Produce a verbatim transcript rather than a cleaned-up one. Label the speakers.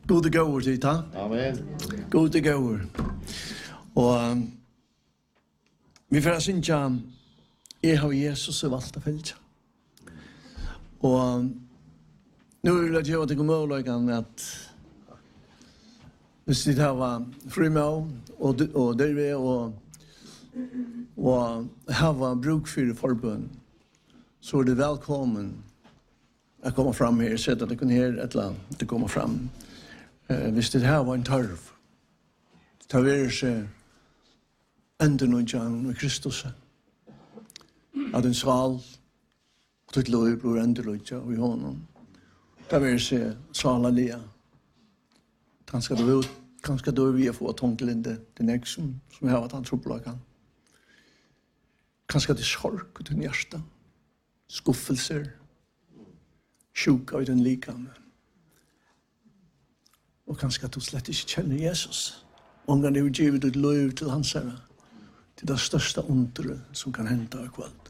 Speaker 1: Gode gåor til ta.
Speaker 2: Amen.
Speaker 1: Gode gåor. Og um, vi får synja jeg har Jesus og valgt å følge. Og um, nu vil jeg gjøre til muligheten at hvis de har frimål og, og der vi og, og har bruk for forbund, så er det velkommen å komme fram her, sett at det kan her et eller annet, det kommer fram. Uh, hvis det her var en tarv, ta ved seg enden og Jan med Kristus, at en sval, og til lov blir endeløyja i hånden. Ta ved seg svala lia. Kanskje du vil, kanskje du vil få tunglinde, det nek som, som har vært han troplagan. Kanskje det er sorg ut i hjertet, skuffelser, sjuka ut i den likame. Og kanskje at du slett ikke kjenner Jesus. Många har givet ut lov til hans herre, til det største underet som kan hente av kveld.